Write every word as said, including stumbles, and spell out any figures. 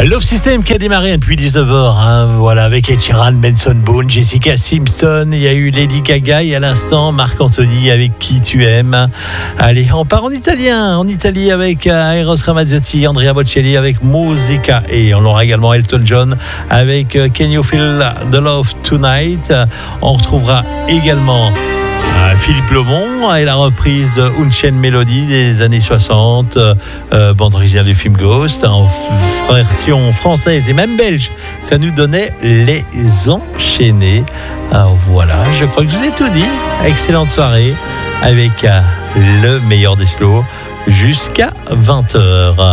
Love System qui a démarré depuis dix-neuf heures, hein, voilà, avec Ed Sheeran, Benson Boone, Jessica Simpson, il y a eu Lady Gaga et à l'instant Marc Anthony avec Qui tu aimes. Allez, on part en italien, en Italie avec Eros Ramazzotti, Andrea Bocelli avec Musica et on aura également Elton John avec Can You Feel the Love Tonight. On retrouvera également Philippe Lomont et la reprise Unchained Melody des années soixante, euh, bande originale du film Ghost, en version française et même belge. Ça nous donnait Les Enchaînés. Alors voilà, je crois que je vous ai tout dit. Excellente soirée avec euh, le meilleur des slows jusqu'à vingt heures.